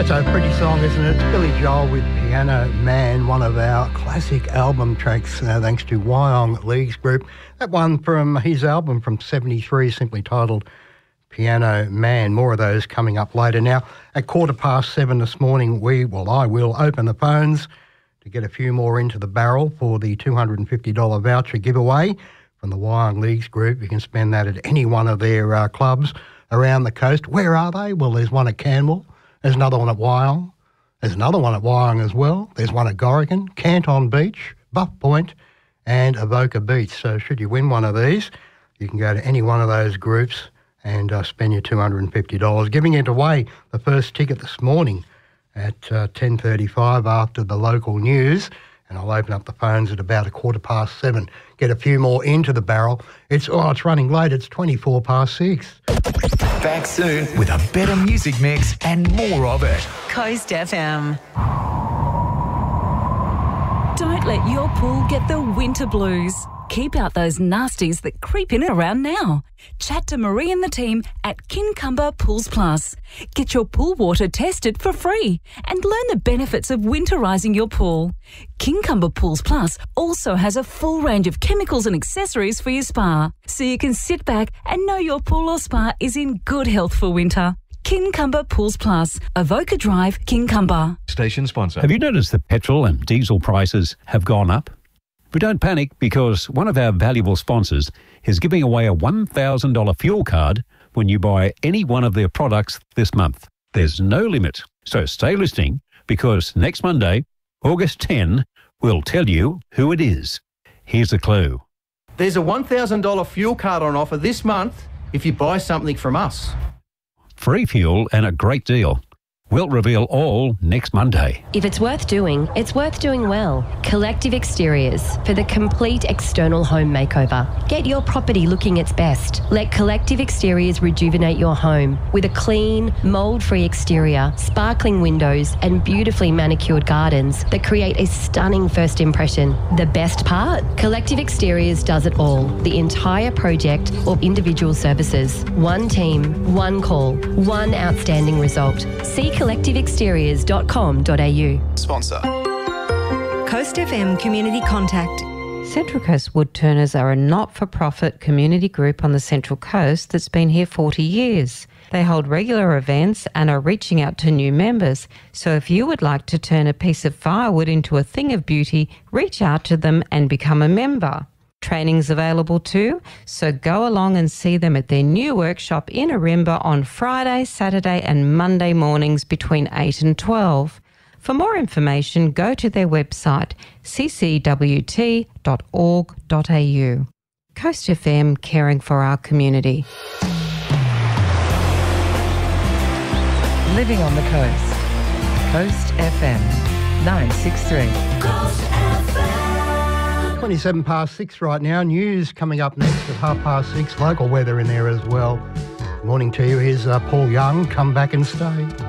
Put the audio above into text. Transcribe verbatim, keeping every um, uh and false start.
That's a pretty song, isn't it? It's Billy Joel with Piano Man, one of our classic album tracks, uh, thanks to Wyong Leagues Group. That one from his album from seventy-three, simply titled Piano Man. More of those coming up later. Now, at quarter past seven this morning, we, well, I will open the phones to get a few more into the barrel for the two hundred fifty dollars voucher giveaway from the Wyong Leagues Group. You can spend that at any one of their uh, clubs around the coast. Where are they? Well, there's one at Canmore. There's another one at Wyong. There's another one at Wyong as well. There's one at Gorigan, Canton Beach, Buff Point and Avoca Beach. So should you win one of these, you can go to any one of those groups and uh, spend your two hundred fifty dollars. Giving it away, the first ticket this morning at uh, ten thirty-five after the local news. And I'll open up the phones at about a quarter past seven. Get a few more into the barrel. It's, oh, it's running late. It's twenty-four past six. Back soon with a better music mix and more of it. Coast F M. Don't let your pool get the winter blues. Keep out those nasties that creep in around now. Chat to Marie and the team at Kincumber Pools Plus. Get your pool water tested for free and learn the benefits of winterising your pool. Kincumber Pools Plus also has a full range of chemicals and accessories for your spa, so you can sit back and know your pool or spa is in good health for winter. Kincumber Pools Plus, Avoca Drive, Kincumber. Station sponsor. Have you noticed that petrol and diesel prices have gone up? But don't panic, because one of our valuable sponsors is giving away a one thousand dollars fuel card when you buy any one of their products this month. There's no limit, so stay listening, because next Monday, August tenth, we'll tell you who it is. Here's a clue. There's a one thousand dollars fuel card on offer this month if you buy something from us. Free fuel and a great deal. We'll reveal all next Monday. If it's worth doing, it's worth doing well. Collective Exteriors for the complete external home makeover. Get your property looking its best. Let Collective Exteriors rejuvenate your home with a clean, mould-free exterior, sparkling windows and beautifully manicured gardens that create a stunning first impression. The best part? Collective Exteriors does it all. The entire project or individual services. One team, one call, one outstanding result. See collective exteriors dot com dot a u. Sponsor. Coast F M Community Contact. Central Coast Woodturners are a not-for-profit community group on the Central Coast that's been here forty years. They hold regular events and are reaching out to new members. So if you would like to turn a piece of firewood into a thing of beauty, reach out to them and become a member. Training's available too, so go along and see them at their new workshop in Arimba on Friday, Saturday and Monday mornings between eight and twelve. For more information, go to their website c c w t dot org dot a u. Coast F M, caring for our community. Living on the coast. Coast F M nine sixty-three. Coast F M. twenty-seven past six right now. News coming up next at half past six. Local weather in there as well. Morning to you. Here's uh, Paul Young. Come back and stay.